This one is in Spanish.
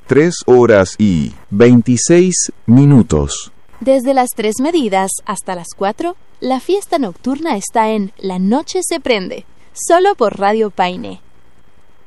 3:26. Desde las 3 medidas hasta las 4, la fiesta nocturna está en La Noche se Prende, solo por Radio Paine.